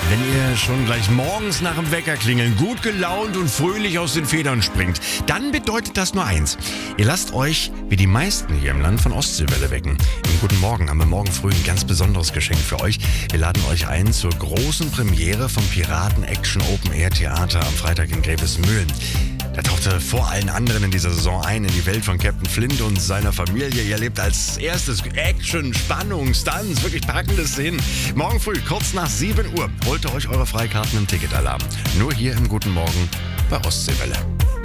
Wenn ihr schon gleich morgens nach dem Wecker klingeln gut gelaunt und fröhlich aus den Federn springt, dann bedeutet das nur eins. Ihr lasst euch, wie die meisten hier im Land, von Ostseewelle wecken. Im Guten Morgen haben wir morgen früh ein ganz besonderes Geschenk für euch. Wir laden euch ein zur großen Premiere vom Piraten Action Open Air Theater am Freitag in Grevesmühlen. Da taucht er vor allen anderen in dieser Saison ein in die Welt von Captain Flint und seiner Familie. Ihr erlebt als erstes Action, Spannung, Stunts, wirklich packende Szenen. Morgen früh, kurz nach 7 Uhr, holt ihr euch eure Freikarten im Ticketalarm. Nur hier im Guten Morgen bei Ostseewelle.